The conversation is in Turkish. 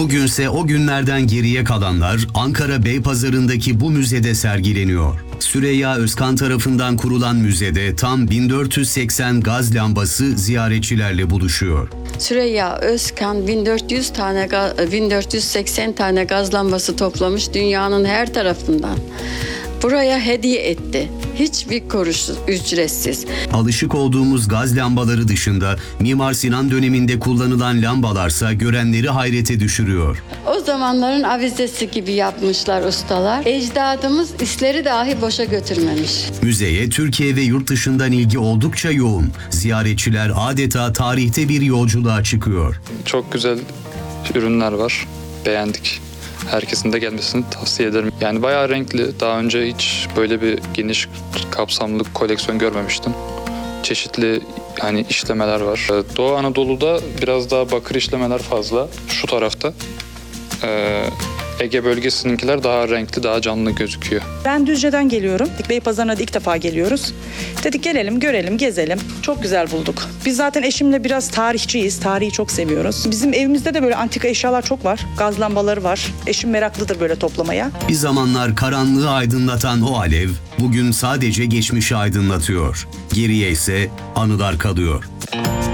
Bugünse o günlerden geriye kalanlar Ankara Beypazarı'ndaki bu müzede sergileniyor. Süreyya Özkan tarafından kurulan müzede tam 1480 gaz lambası ziyaretçilerle buluşuyor. Süreyya Özkan 1480 tane gaz lambası toplamış dünyanın her tarafından. Buraya hediye etti. Hiçbir kuruş ücretsiz. Alışık olduğumuz gaz lambaları dışında Mimar Sinan döneminde kullanılan lambalarsa görenleri hayrete düşürüyor. O zamanların avizesi gibi yapmışlar ustalar. Ecdadımız isleri dahi boşa götürmemiş. Müzeye Türkiye ve yurt dışından ilgi oldukça yoğun. Ziyaretçiler adeta tarihte bir yolculuğa çıkıyor. Çok güzel ürünler var. Beğendik. Herkesin de gelmesini tavsiye ederim. Yani bayağı renkli. Daha önce hiç böyle bir geniş kapsamlı koleksiyon görmemiştim. Çeşitli işlemeler var. Doğu Anadolu'da biraz daha bakır işlemeler fazla. Şu tarafta. Ege bölgesininkiler daha renkli, daha canlı gözüküyor. Ben Düzce'den geliyorum. Beypazarı'na da ilk defa geliyoruz. Dedik gelelim, görelim, gezelim. Çok güzel bulduk. Biz zaten eşimle biraz tarihçiyiz. Tarihi çok seviyoruz. Bizim evimizde de böyle antika eşyalar çok var. Gaz lambaları var. Eşim meraklıdır böyle toplamaya. Bir zamanlar karanlığı aydınlatan o alev bugün sadece geçmişi aydınlatıyor. Geriye ise anılar kalıyor.